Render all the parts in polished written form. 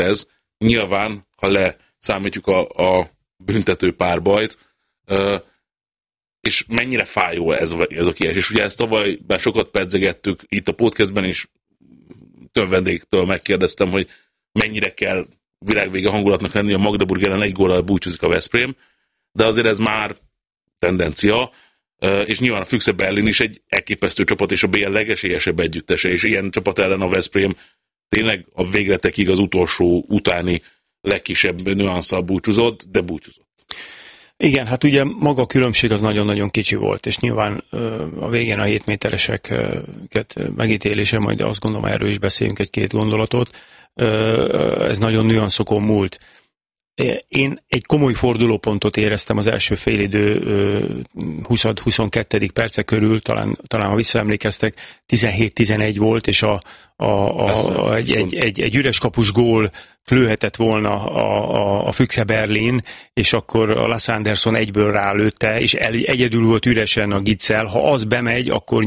ez. Nyilván, ha leszámítjuk a büntető párbajt, és mennyire fájó ez a kiesés. Ugye ezt tavaly már sokat pedzegettük itt a podcastben, és több vendégtől megkérdeztem, hogy mennyire kell világvége hangulatnak lenni, a Magdeburg ellen 1 góllal búcsúzik a Veszprém, de azért ez már tendencia, és nyilván a Füchse Berlin is egy elképesztő csapat, és a BL legesélyesebb együttese, és ilyen csapat ellen a Veszprém tényleg a végletekig az utolsó utáni legkisebb nüanszal búcsúzott, de búcsúzott. Igen, hát ugye maga a különbség az nagyon-nagyon kicsi volt, és nyilván a végén a 7 métereseket megítélése, majd azt gondolom, erről is beszéljünk egy-két gondolatot, ez nagyon nüanszokon múlt. Én egy komoly fordulópontot éreztem az első félidő 20-22. perce körül, talán ha visszaemlékeztek, 17-11 volt, és egy üres kapus gól lőhetett volna a Füchse Berlin, és akkor a Lasse Anderson egyből rálőtte, és egyedül volt üresen a Gitzel. Ha az bemegy, akkor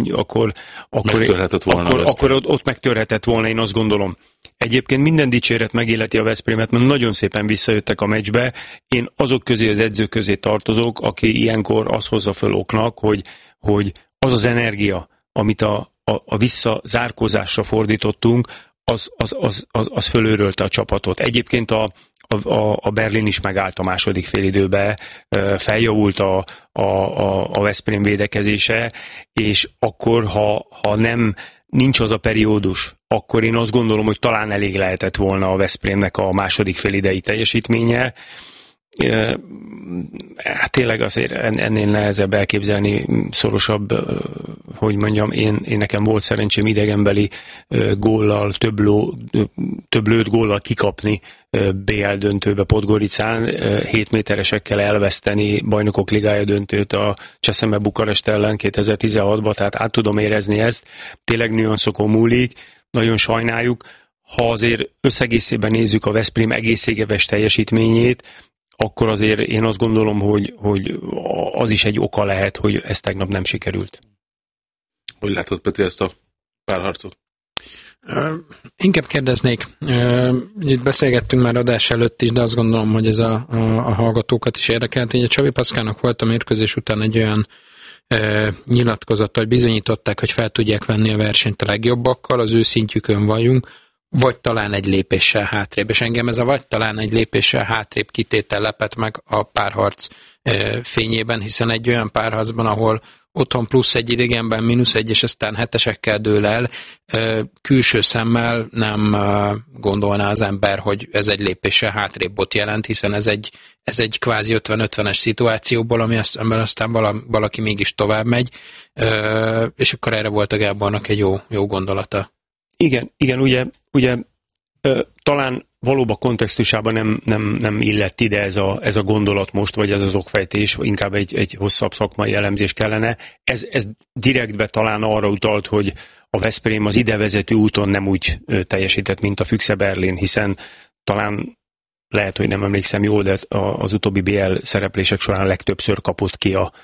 ott megtörhetett volna, én azt gondolom. Egyébként minden dicséret megilleti a Veszprémet, mert nagyon szépen visszajöttek a meccsbe. Én azok közé, az edzők közé tartozok, aki ilyenkor azt hozza föl oknak, hogy az az energia, amit a visszazárkózásra fordítottunk, az fölőrölte a csapatot. Egyébként a Berlin is megállt a második félidőbe, feljavult a Veszprém védekezése, és akkor, ha nincs az a periódus, akkor én azt gondolom, hogy talán elég lehetett volna a Veszprémnek a második félidei teljesítménye. Hát tényleg azért ennél nehezebb elképzelni, szorosabb, hogy mondjam, én nekem volt szerencsém idegenbeli góllal, több lőtt góllal kikapni BL döntőbe Podgoricán, 7 méteresekkel elveszteni bajnokok ligája döntőt a Cseszeme Bukarest ellen 2016-ban, tehát át tudom érezni ezt, tényleg nüanszokon múlik, nagyon sajnáljuk. Ha azért összegészében nézzük a Veszprém egész éves teljesítményét, akkor azért én azt gondolom, hogy az is egy oka lehet, hogy ez tegnap nem sikerült. Hogy látod, Peti, ezt a párharcot? Inkább kérdeznék. Itt beszélgettünk már adás előtt is, de azt gondolom, hogy ez a hallgatókat is érdekelt. Ugye Csabi Paszkának volt a mérkőzés után egy olyan nyilatkozat, hogy bizonyították, hogy fel tudják venni a versenyt a legjobbakkal, az ő szintjükön vagyunk, vagy talán egy lépéssel hátrébb. És engem ez a vagy talán egy lépéssel hátrébb kitétel lepett meg a párharc fényében, hiszen egy olyan párharcban, ahol otthon +1, idegenben -1, és aztán hetesekkel dől el, külső szemmel nem gondolná az ember, hogy ez egy lépéssel hátrébbot jelent, hiszen ez egy kvázi 50-50-es szituációból, amiben aztán valaki mégis tovább megy, és akkor erre volt a Gábornak egy jó gondolata. Igen, ugye talán valóban kontextusában nem illett ide ez a gondolat most, vagy ez az okfejtés, inkább egy hosszabb szakmai elemzés kellene. Ez direktbe talán arra utalt, hogy a Veszprém az idevezető úton nem úgy teljesített, mint a Füchse Berlin, hiszen talán lehet, hogy nem emlékszem jól, de az utóbbi BL szereplések során legtöbbször kapott ki a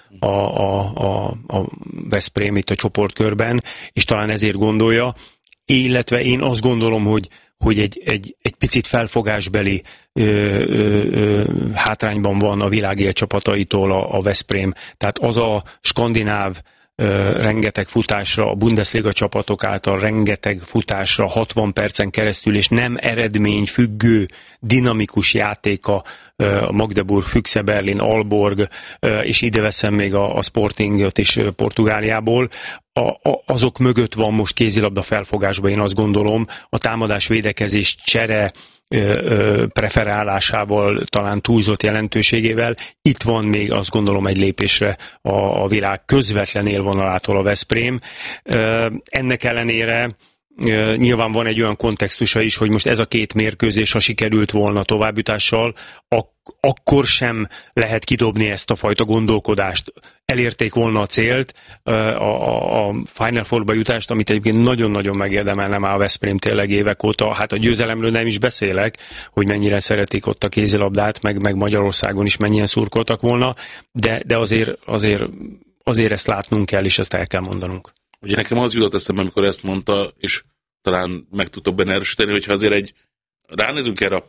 Veszprém itt a csoportkörben, és talán ezért gondolja, illetve én azt gondolom, hogy egy picit felfogásbeli hátrányban van a világél csapataitól a Veszprém. Tehát az a skandináv rengeteg futásra, a Bundesliga csapatok által rengeteg futásra 60 percen keresztül, és nem eredményfüggő, dinamikus játéka a Magdeburg, Füchse Berlin, Aalborg, és ide veszem még a Sportingot is Portugáliából, azok mögött van most kézilabda felfogásban, én azt gondolom, a támadás-védekezés csere preferálásával, talán túlzott jelentőségével. Itt van még azt gondolom egy lépésre a világ közvetlen élvonalától a Veszprém. Ennek ellenére nyilván van egy olyan kontextusa is, hogy most ez a két mérkőzés, ha sikerült volna továbbjutással, akkor sem lehet kidobni ezt a fajta gondolkodást. Elérték volna a célt, a Final Four-ba jutást, amit egyébként nagyon-nagyon megérdemelne már a Veszprém tényleg évek óta. Hát a győzelemről nem is beszélek, hogy mennyire szeretik ott a kézilabdát, meg Magyarországon is mennyien szurkoltak volna, de azért ezt látnunk kell, és ezt el kell mondanunk. Ugye nekem az jutott eszembe, amikor ezt mondta, és talán meg tudtok benne erősíteni, hogyha azért ránézünk erre a